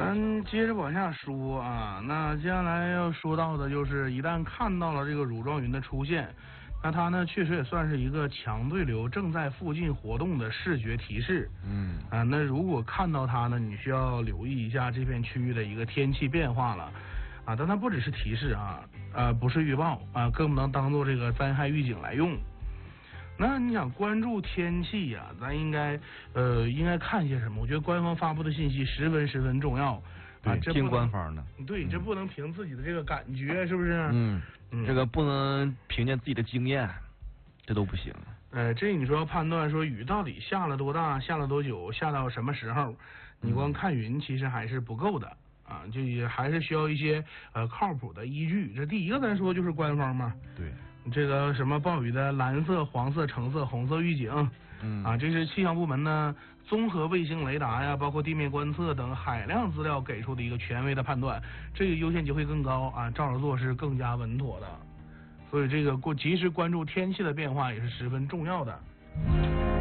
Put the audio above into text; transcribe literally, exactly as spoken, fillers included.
咱接着往下说啊，那接下来要说到的就是，一旦看到了这个乳状云的出现，那它呢确实也算是一个强对流正在附近活动的视觉提示。嗯啊，那如果看到它呢，你需要留意一下这片区域的一个天气变化了。啊，但它不只是提示啊，呃，不是预报啊，更不能当做这个灾害预警来用。那你想关注天气呀、啊，咱应该呃应该看些什么？我觉得官方发布的信息十分十分重要啊，这听官方的。 对，这不能凭自己的这个感觉，是不是？ 嗯嗯，这个不能凭借自己的经验，这都不行。 呃，这你说要判断说雨到底下了多大，下了多久，下到什么时候，你光看云其实还是不够的啊，就也还是需要一些呃靠谱的依据。这第一个咱说就是官方嘛。 对。 这个什么暴雨的蓝色、黄色、橙色、红色预警，嗯啊，这是气象部门呢综合卫星雷达呀，包括地面观测等海量资料给出的一个权威的判断，这个优先级会更高啊，照着做是更加稳妥的。所以这个过及时关注天气的变化也是十分重要的。